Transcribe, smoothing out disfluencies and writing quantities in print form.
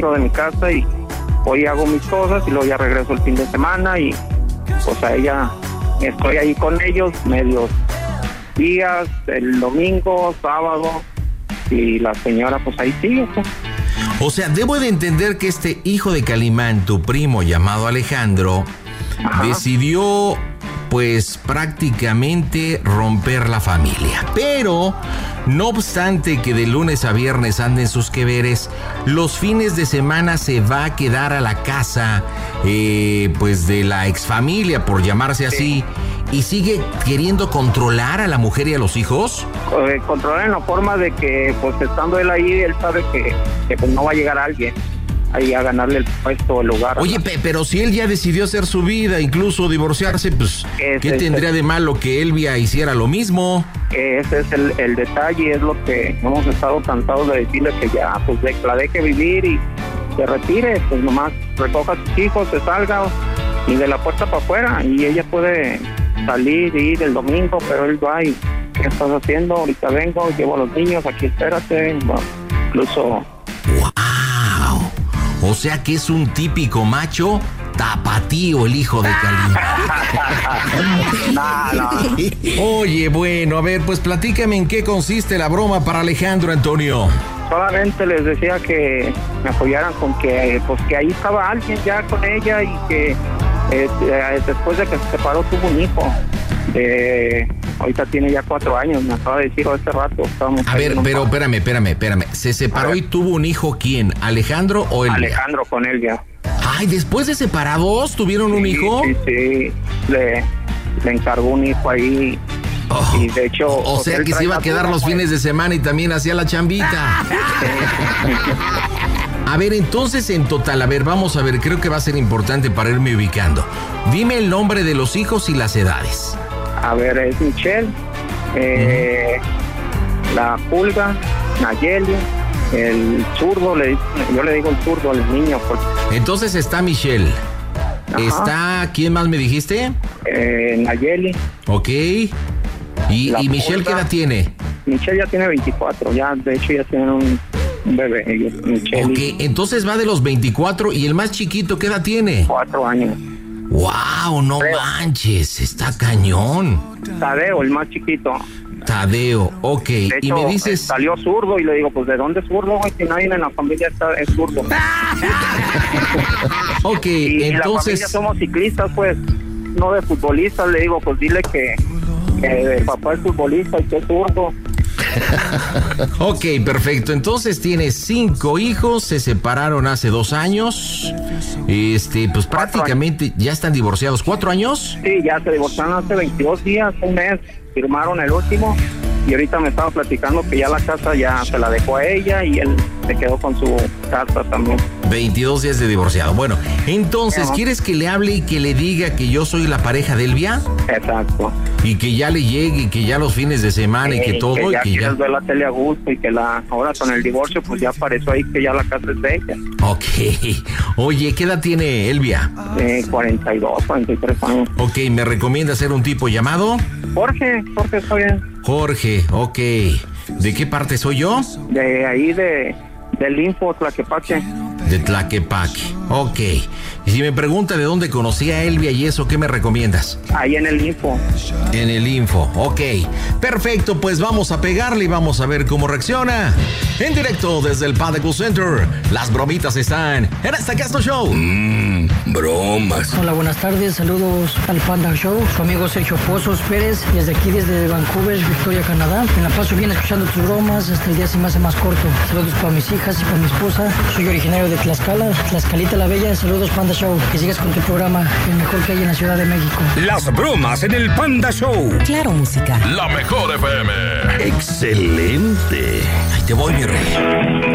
de mi casa y hoy hago mis cosas y luego ya regreso el fin de semana y pues a ella estoy ahí con ellos medios días, el domingo, sábado y la señora pues ahí sigue. Pues. O sea, debo de entender que este hijo de Calimán, tu primo llamado Alejandro, ajá, decidió pues prácticamente romper la familia. Pero, no obstante que de lunes a viernes anden sus queveres, los fines de semana se va a quedar a la casa pues de la exfamilia, por llamarse así, y sigue queriendo controlar a la mujer y a los hijos. Controlar en la forma de que pues estando él ahí, él sabe que pues no va a llegar alguien ahí a ganarle el puesto, el lugar. Oye, pero si él ya decidió hacer su vida, incluso divorciarse, pues, ¿qué tendría de malo que Elvia hiciera lo mismo? Ese es el detalle, es lo que hemos estado cansados de decirle, que ya, pues, la deje vivir y se retire, pues nomás recoja a sus hijos, se salga y de la puerta para afuera, y ella puede salir y ir el domingo, pero él va y, ¿qué estás haciendo? Ahorita vengo, llevo a los niños, aquí espérate, bueno, incluso... ¡Wow! O sea que es un típico macho tapatío el hijo de Calimán. No. Oye, bueno, a ver, pues platícame en qué consiste la broma para Alejandro, Antonio. Solamente les decía que me apoyaran con que, pues, que ahí estaba alguien ya con ella y que después de que se separó tuvo un hijo. Ahorita tiene ya 4 años, me acaba de decir hace rato. A ver, pero espérame. ¿Se separó y tuvo un hijo quién? ¿Alejandro o Elvia? Alejandro con Elvia. Ay, ¿después de separados tuvieron un hijo? Sí. Le encargó un hijo ahí. Oh, y de hecho... O sea que se iba a quedar los fines de semana y también hacía la chambita. A ver, entonces en total, vamos a ver, creo que va a ser importante para irme ubicando. Dime el nombre de los hijos y las edades. A ver, es Michelle, la Pulga, Nayeli, el zurdo, yo le digo el zurdo al niño. Porque... Entonces está Michelle. Ajá. Está, ¿quién más me dijiste? Nayeli. Ok. ¿Y Michelle qué edad tiene? Michelle ya tiene 24, ya, de hecho ya tiene un bebé. Michelle. Ok, entonces va de los 24 y el más chiquito, ¿qué edad tiene? 4 años. ¡Wow! No manches, está cañón. Tadeo, el más chiquito. Tadeo, ok. De hecho, y me dices... salió zurdo y le digo, pues, ¿de dónde es zurdo, güey? Si nadie en la familia es zurdo. Ok, y entonces... la familia somos ciclistas, pues, no de futbolistas. Le digo, pues, dile que el papá es futbolista y que es zurdo. Ok, perfecto. Entonces tienes 5 hijos, se separaron hace 2 años. Pues prácticamente ya están divorciados. ¿4 años? Sí, ya se divorciaron hace 22 días, un mes. Firmaron el último y ahorita me estaba platicando que ya la casa ya se la dejó a ella y él se quedó con su casa también. 22 días de divorciado. Bueno, entonces, ¿quieres que le hable y que le diga que yo soy la pareja de Elvia? Exacto. Y que ya le llegue, y que ya los fines de semana y que todo. Que ya y que quieres ver la tele a gusto y que ahora con el divorcio pues ya apareció ahí que ya la casa es de ella. Ok. Oye, ¿qué edad tiene Elvia? 42, 43 años. Ok, ¿me recomienda ser un tipo llamado? Jorge, estoy bien. Jorge, ok. ¿De qué parte soy yo? De ahí del Info, Tlaquepaque. De Tlaquepaque, ok. Y si me pregunta de dónde conocí a Elvia y eso, ¿qué me recomiendas? Ahí en el Info. En el Info, ok. Perfecto, pues vamos a pegarle y vamos a ver cómo reacciona. En directo desde el Padacle Center, las bromitas están en este Casto Show. Bromas. Hola, buenas tardes, saludos al Panda Show. Su amigo Sergio Pozos Pérez, desde Vancouver, Victoria, Canadá. Me la paso bien escuchando tus bromas, hasta el día se me hace más corto. Saludos para mis hijas y para mi esposa. Soy originario de Tlaxcala, Tlaxcalita la Bella. Saludos, Panda Show. Que sigas con tu programa, el mejor que hay en la Ciudad de México. Las bromas en el Panda Show. Claro, música. La mejor FM. Excelente. Ahí te voy, mi rey.